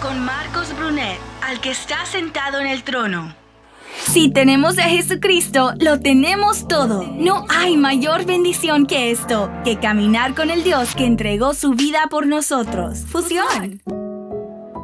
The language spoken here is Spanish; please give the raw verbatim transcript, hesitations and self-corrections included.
con Marcos Brunet, al que está sentado en el trono. Si tenemos a Jesucristo, lo tenemos todo. No hay mayor bendición que esto, que caminar con el Dios que entregó su vida por nosotros. Fusión.